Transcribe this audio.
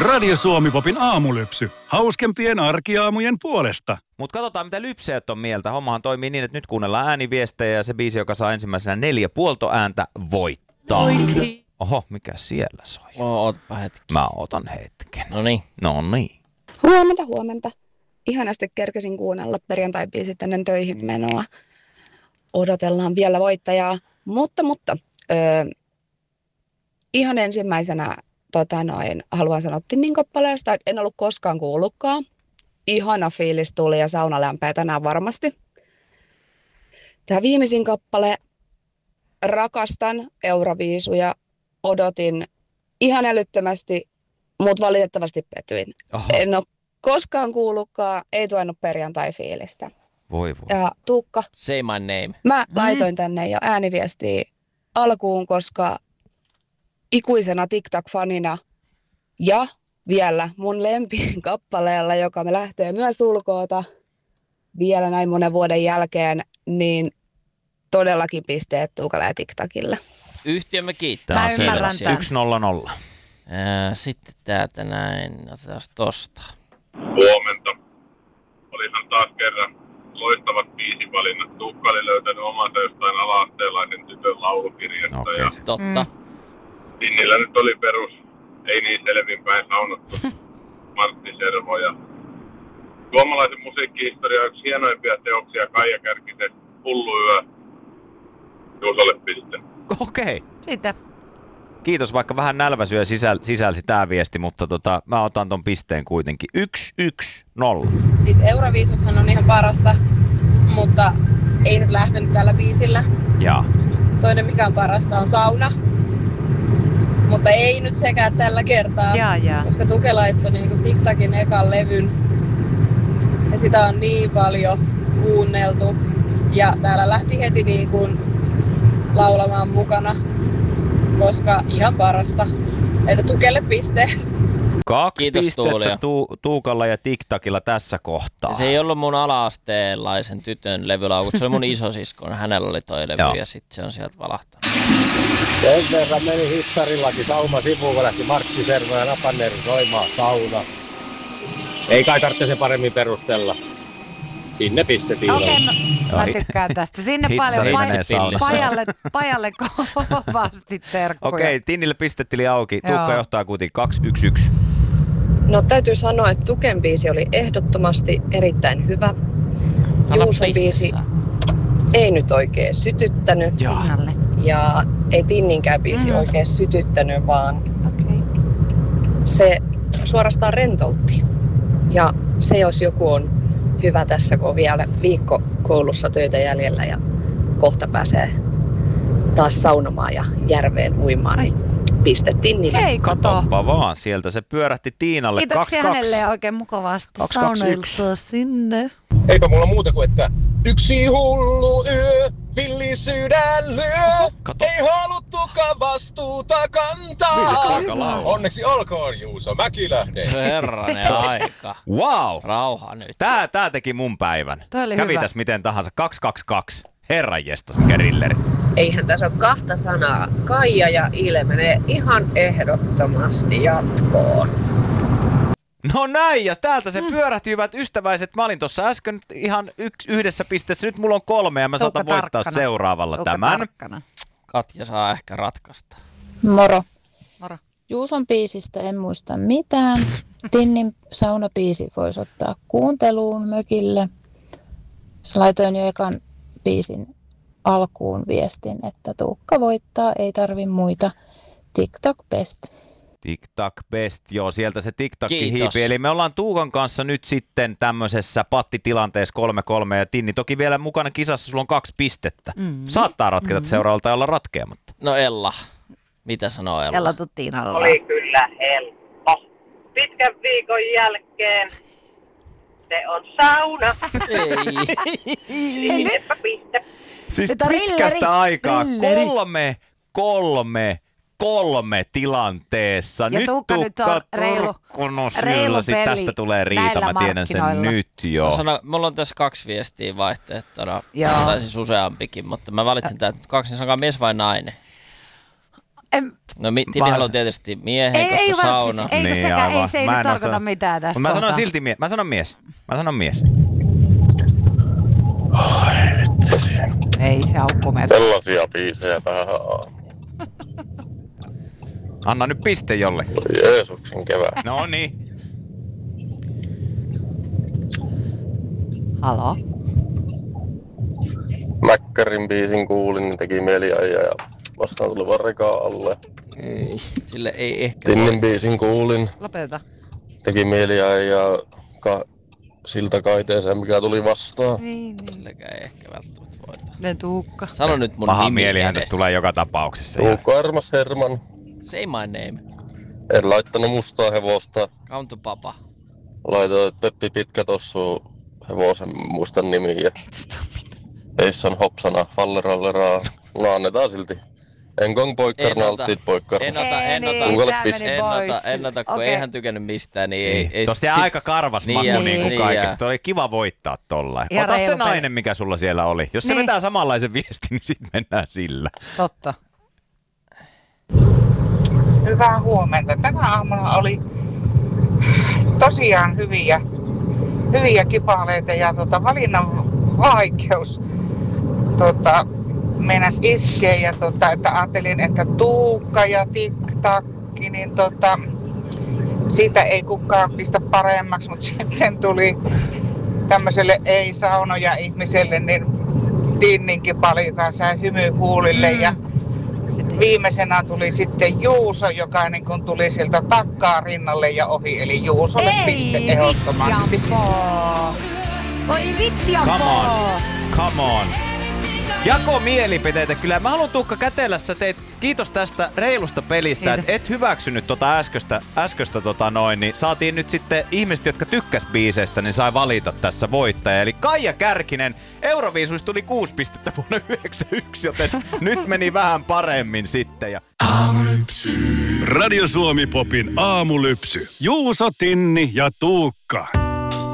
Radio Suomi-popin aamulypsy. Hauskempien arkiaamujen puolesta. Mutta katsotaan, mitä lypseet on mieltä. Hommahan toimii niin, että nyt kuunnellaan ääniviestejä ja se biisi, joka saa ensimmäisenä 4 puoltoääntä, voittaa. Oiksi? Oho, mikä siellä soi? Ootapa hetki. Mä otan hetken. Noniin. No niin. Huomenta. Ihanasti kerkesin kuunnella perjantai-biisit ennen töihin menoa. Odotellaan vielä voittajaa. Mutta ihan ensimmäisenä haluan sanoa Tinnin kappaleesta, että en ollut koskaan kuullutkaan. Ihana fiilis tuli ja sauna lämpää tänään varmasti. Tämä viimeisin kappale, rakastan Euroviisuja, odotin ihan älyttömästi, mutta valitettavasti pettyin. Oho. En ole koskaan kuullutkaan, ei tuonut perjantai-fiilistä. Voi. Ja Tuukka, Say my name. mä laitoin tänne jo ääniviestiä alkuun, koska ikuisena TikTok-fanina ja vielä mun lempikappaleella, joka me lähtee myös ulkoota vielä näin monen vuoden jälkeen, niin todellakin pisteet Tuukalle ja TikTokille. Yhtiömme kiittää. Mä ymmärrän tämän. 1-0-0. Sitten täältä näin. Otetaan tosta. Huomenta. Olihan taas kerran loistavat biisivalinnat. Tuukka oli löytänyt omansa jostain ala-asteelaisen tytön laulukirjasta. Okei. Ja Totta. Tinnillä nyt oli perus, ei niin selvinpäin saunottu, Martti Servo. Ja suomalaisen musiikkihistorian yksi hienoimpia teoksia, Kaija Kärkisen Hullu yö. Juusolle piste. Okei. Siitä. Kiitos, vaikka vähän nälväsyä sisälsi tää viesti, mutta mä otan ton pisteen kuitenkin. 1-1-0. Siis Euroviisuthan on ihan parasta, mutta ei nyt lähtenyt tällä biisillä. Jaa. Toinen mikä on parasta on sauna, mutta ei nyt sekään tällä kertaa, Jaa. koska Tuke laittoi niinku TikTokin ekan levyn ja sitä on niin paljon kuunneltu ja täällä lähti heti niinku laulamaan mukana, koska ihan parasta. Että Tukelle piste. 2 Kiitos, pistettä Tuulia. Tuukalla ja TikTokilla tässä kohtaa. Ja se ei ollut mun ala-asteelaisen tytön levylaukut, se oli mun isosiskon. Hänellä oli toi levy Joo. ja sitten se on sieltä valahtanut. Sen verran meni hissarillakin sauma sivuun, kun lähti Martti Servo ja Napaneri soimaan sauna. Ei kai tarvitse se paremmin perustella. Sinne piste Tiinalle. Okei, mä tykkään tästä. Sinne Hitsari paljon menee saunassa. pajalle kovasti terkkuja. Okei, Tinnille pistetili auki. Joo. Tuukka johtaa kuitenkin 2-1-1. No täytyy sanoa, että Tuken biisi oli ehdottomasti erittäin hyvä. Anna Juuson piste biisi saa. ei nyt oikein sytyttänyt Tinnalle. ja ei Tinninkään biisi oikein sytyttänyt, vaan Okei. se suorastaan rentoutti. Ja se jos joku on hyvä tässä, kun on vielä viikko koulussa töitä jäljellä ja kohta pääsee taas saunomaan ja järveen uimaan, niin piste Tinnille. Hei, kato. Katoppa vaan, sieltä se pyörähti Tiinalle 2-2. Kiitoksia hänelle oikein mukavasti 2-2-1. saunoiltua sinne. Eipä mulla muuta kuin, että yksi hullu yö, villi sydän lyö. Kato. Ei haluttukaan vastuuta kantaa. Niin se poika laulaa. Onneksi olkoon Juuso Mäkilähde. Herranen aika. Wow! Rauha nyt. Tää teki mun päivän. Toi oli Kävi hyvä. tässä miten tahansa. 2-2-2. Herranjestas, mikä rilleri. Eihän tässä ole kahta sanaa. Kaija ja Ile menee ihan ehdottomasti jatkoon. No näin, ja täältä se pyörähti, hyvät ystäväiset. Mä olin tuossa äsken ihan yhdessä pisteessä. Nyt mulla on 3 ja mä saatan Tuukka voittaa tarkkana. seuraavalla Tuukka tämän. tarkkana. Katja saa ehkä ratkaista. Moro. Moro. Juuson biisistä en muista mitään. Tinnin saunabiisi voisi ottaa kuunteluun mökille. Sä laitoin jo ekan biisin alkuun viestin, että Tuukka voittaa, ei tarvi muita. TikTok best. TikTok best, joo, sieltä se TikTokki Kiitos. hiipi. Eli me ollaan Tuukan kanssa nyt sitten tämmöisessä pattitilanteessa 3-3 ja Tinni toki vielä mukana kisassa, sulla on 2 pistettä. Saattaa ratketa seuraavalta ja olla ratkeamatta. No Ella. Mitä sanoo Ella? Ella tuttiin alla. Oli kyllä helppo. Pitkän viikon jälkeen se on sauna. Ei. Pisteppä piste. Siis Että pitkästä aikaa rilleri. 3 tilanteessa. Ja Nyt Tuukka nyt on Turkkunut reilu sillä, peli tästä tulee riita, näillä mä tiedän sen markkinoilla. nyt jo. Mulla on tässä 2 viestiä vaihtoehtona, Joo. tai siis useampikin, mutta mä valitsin tää, että 2 sanokaa mies vai nainen. Tinni haluaa tietysti miehen, koska sauna. Ei, Niin, sekään, aivan. se ei Mä nyt en tarkoita osaa. mitään tästä Mä sanon kohtaa. silti mies. Mä sanon mies. Ei se aukko meitä. Sellaisia biisejä tähän Anna nyt piste jollekin. Jeesuksen kevään. No niin. Halo? Mäkkärin biisin kuulin, niin teki mieli ajaa ja vastaan tulevan rekaan alle. Ei. Sille ei ehkä Tinnin biisin kuulin, Lopeta. teki mieli ajaa siltä kaiteeseen, mikä tuli vastaan. Niin. Silläkään ei ehkä välttämättä voita. Ne Tuukka. Sano nyt mun Paha nimi mielihän edes. tästä tulee joka tapauksessa. Tuukka Armas Herman. Say my name. En laittanut mustaa hevosta. Count to papa. Laitoin Peppi Pitkä tossu hevosen muistan nimiä. Eissan hopsana, falleralleraa. No annetaan silti. Enkong poikkar, nalttit poikkar. Ennota, kun ei hän tykännyt mistään, niin ei Tosta jää aika karvas maku niin kuin kaikesta. Tuo oli kiva voittaa tollain. Ja Ota se reilu nainen, mikä sulla siellä oli. Jos se Niin. vetää samanlaisen viestin, niin sit mennään sillä. Totta. Hyvää huomenta. Tänä aamuna oli tosiaan hyviä kipaleita ja valinnan vaikeus meinas iskee ja että ajattelin, että Tuukka ja TikTakki, niin siitä ei kukaan pistä paremmaksi, mutta sitten tuli tämmöiselle ei-saunoja ihmiselle, niin Tinninkin paljon, joka sai hymy huulille ja viimeisenä tuli sitten Juuso, joka niin kun tuli sieltä takkaa rinnalle ja ohi, eli Juusolle piste ehdottomasti. Oi vitsi, Come on. Jako mielipiteitä kyllä. Mä haluan Tuukka kätellä, sä teit kiitos tästä reilusta pelistä, että et hyväksynyt äsköstä niin saatiin nyt sitten ihmiset, jotka tykkäs biiseistä, niin sai valita tässä voittaja. Eli Kaija Kärkinen, Euroviisuista tuli 6 pistettä vuonna 1991, joten nyt meni vähän paremmin sitten. Ja... Radio Suomi Popin aamulypsy. Juuso, Tinni ja Tuukka.